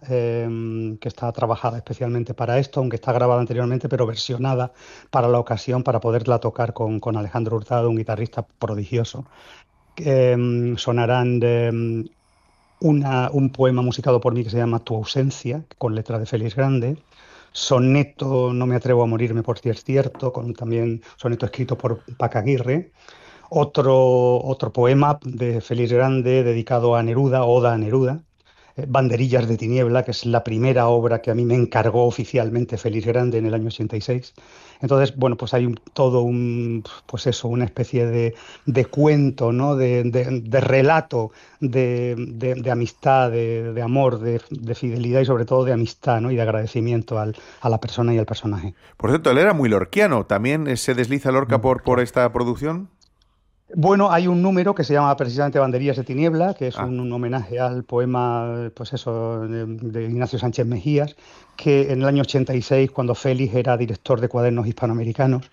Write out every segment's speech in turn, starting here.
que está trabajada especialmente para esto, aunque está grabada anteriormente, pero versionada para la ocasión para poderla tocar con Alejandro Hurtado, un guitarrista prodigioso. Sonarán un poema musicado por mí que se llama Tu ausencia, con letra de Félix Grande. Soneto No me atrevo a morirme por si es cierto, con también soneto escrito por Paca Aguirre. Otro poema de Félix Grande dedicado a Neruda, Oda a Neruda. Banderillas de Tiniebla, que es la primera obra que a mí me encargó oficialmente Félix Grande en el año 86. Entonces, bueno, pues hay pues eso, una especie de cuento, ¿no? De relato, de amistad, de amor, de fidelidad y sobre todo de amistad, ¿no? Y de agradecimiento a la persona y al personaje. Por cierto, él era muy lorquiano. ¿También se desliza Lorca por esta producción? Bueno, hay un número que se llama precisamente Banderillas de Tiniebla, que es Ah, un homenaje al poema, pues eso, de Ignacio Sánchez Mejías, que en el año 86, cuando Félix era director de Cuadernos Hispanoamericanos,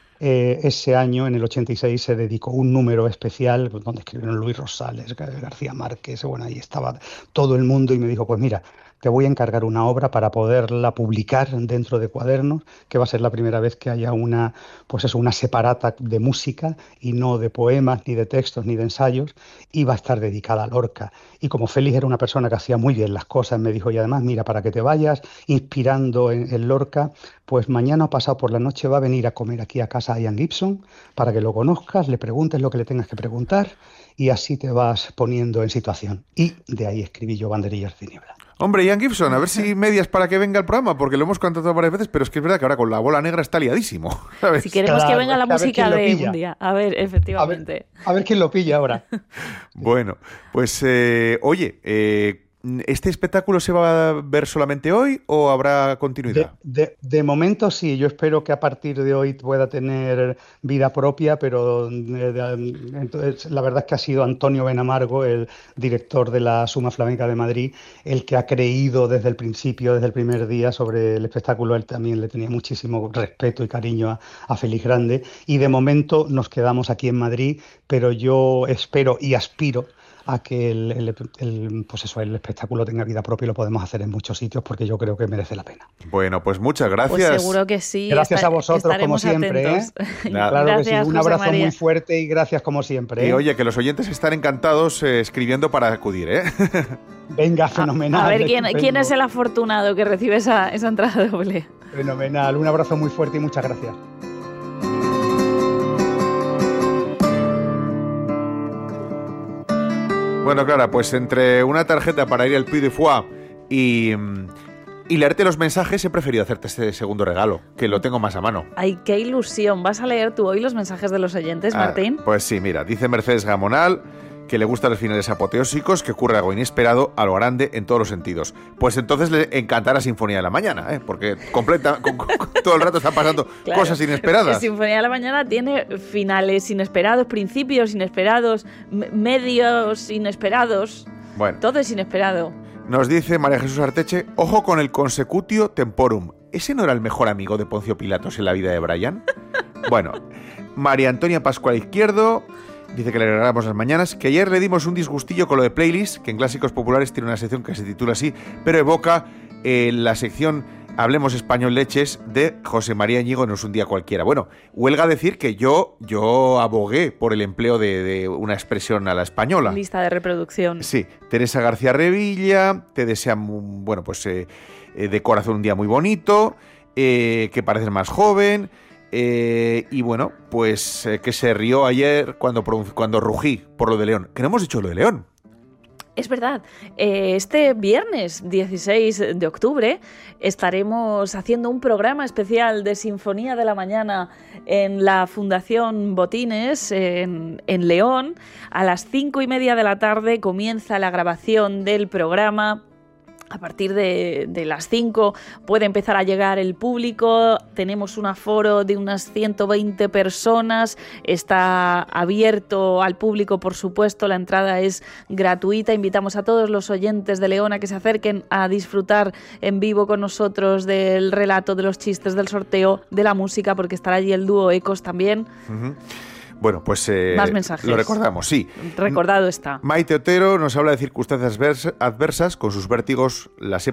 ese año, en el 86, se dedicó un número especial donde escribieron Luis Rosales, García Márquez, bueno, ahí estaba todo el mundo y me dijo, pues mira, te voy a encargar una obra para poderla publicar dentro de Cuadernos, que va a ser la primera vez que haya pues eso, una separata de música y no de poemas, ni de textos, ni de ensayos, y va a estar dedicada a Lorca. Y como Félix era una persona que hacía muy bien las cosas, me dijo, y además, mira, para que te vayas inspirando en Lorca, pues mañana o pasado por la noche va a venir a comer aquí a casa a Ian Gibson para que lo conozcas, le preguntes lo que le tengas que preguntar y así te vas poniendo en situación. Y de ahí escribí yo Banderillas de Niebla. hombre, Ian Gibson, a ver si medias para que venga el programa, porque lo hemos contado varias veces, pero es que es verdad que ahora con la bola negra está liadísimo, Si ¿sabes? queremos que Claro, venga es la que a ver música quién lo de un pilla. día. A ver, efectivamente. A ver quién lo pilla ahora. Bueno, pues oye, ¿este espectáculo se va a ver solamente hoy o habrá continuidad? De momento sí, yo espero que a partir de hoy pueda tener vida propia, pero entonces, la verdad es que ha sido Antonio Benamargo, el director de la Suma Flamenca de Madrid, el que ha creído desde el principio, desde el primer día sobre el espectáculo. Él también le tenía muchísimo respeto y cariño a Félix Grande y de momento nos quedamos aquí en Madrid, pero yo espero y aspiro a que pues eso, el espectáculo tenga vida propia y lo podemos hacer en muchos sitios porque yo creo que merece la pena. Bueno, pues muchas Pues gracias. seguro que sí. Gracias a vosotros, como Estaremos siempre, ¿eh? atentos. Nada. Claro que sí, Gracias, un José abrazo muy María. fuerte y gracias como siempre, Y ¿eh? oye, que los oyentes están encantados escribiendo para acudir, ¿eh? Venga, A fenomenal, ver quién es estupendo, el afortunado que recibe esa entrada doble. fenomenal. Un abrazo muy fuerte y muchas gracias. Bueno, Clara, pues entre una tarjeta para ir al Puy de Foix y leerte los mensajes, he preferido hacerte este segundo regalo, que lo tengo más a mano. Ay, qué ilusión. ¿Vas a leer tú hoy los mensajes de los oyentes, Martín? Pues sí, mira, dice Mercedes Gamonal que le gustan los finales apoteósicos, que ocurre algo inesperado a lo grande en todos los sentidos. Pues entonces le encantará Sinfonía de la Mañana, ¿eh? Porque todo el rato están pasando Claro, cosas inesperadas. Sinfonía de la Mañana tiene finales inesperados, principios inesperados, medios inesperados. Bueno, Todo es inesperado. nos dice María Jesús Arteche, ojo con el consecutio temporum. ¿Ese no era el mejor amigo de Poncio Pilatos en la vida de Brian? Bueno, María Antonia Pascual Izquierdo dice que le regalamos las mañanas, que ayer le dimos un disgustillo con lo de playlist, que en Clásicos Populares tiene una sección que se titula así, pero evoca la sección Hablemos Español Leches de José María Íñigo, no es un día cualquiera. Bueno, huelga decir que yo abogué por el empleo de una expresión a la española. Lista de reproducción. Sí, Teresa García Revilla te desea, bueno, pues de corazón un día muy bonito, que pareces más joven, y bueno, pues que se rió ayer cuando rugí por lo de León. Que no hemos dicho lo de León. Es verdad, este viernes 16 de octubre estaremos haciendo un programa especial de Sinfonía de la Mañana en la Fundación Botines en León. A las 5:30 de la tarde comienza la grabación del programa. A partir de las 5 puede empezar a llegar el público, tenemos un aforo de unas 120 personas, está abierto al público, por supuesto, la entrada es gratuita, invitamos a todos los oyentes de León a que se acerquen a disfrutar en vivo con nosotros del relato, de los chistes, del sorteo, de la música, porque estará allí el dúo Ecos también. Uh-huh. Bueno, pues más mensajes. Lo recordamos, sí. Recordado está. Maite Otero nos habla de circunstancias adversas, con sus vértigos las he